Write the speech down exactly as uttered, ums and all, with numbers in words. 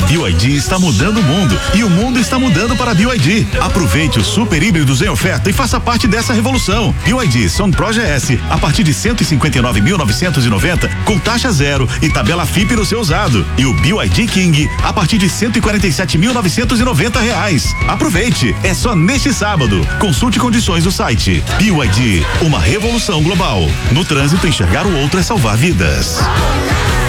B Y D está mudando o mundo e o mundo está mudando para a B Y D. Aproveite os super híbridos em oferta e faça parte dessa revolução. B Y D Sound Pro G S a partir de cento e cinquenta e nove mil novecentos e noventa com taxa zero e tabela F I P no seu usado. E o B Y D King a partir de cento e quarenta e sete mil novecentos e noventa reais. Aproveite, é só neste sábado. Consulte condições do site. B Y D, uma revolução global. No trânsito, enxergar o outro é salvar vidas.